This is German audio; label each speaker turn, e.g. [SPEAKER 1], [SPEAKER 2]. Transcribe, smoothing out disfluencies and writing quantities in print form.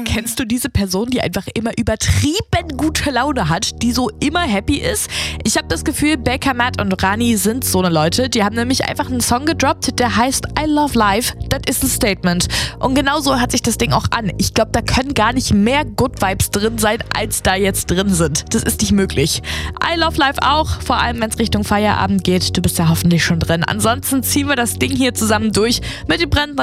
[SPEAKER 1] Kennst du diese Person, die einfach immer übertrieben gute Laune hat, die so immer happy ist? Ich habe das Gefühl, Baker, Matt und Rani sind so eine Leute. Die haben nämlich einfach einen Song gedroppt, der heißt I Love Life. Das ist ein Statement. Und genau so hört sich das Ding auch an. Ich glaube, da können gar nicht mehr Good Vibes drin sein, als da jetzt drin sind. Das ist nicht möglich. I Love Life auch, vor allem wenn es Richtung Feierabend geht. Du bist ja hoffentlich schon drin. Ansonsten ziehen wir das Ding hier zusammen durch mit dem brennenden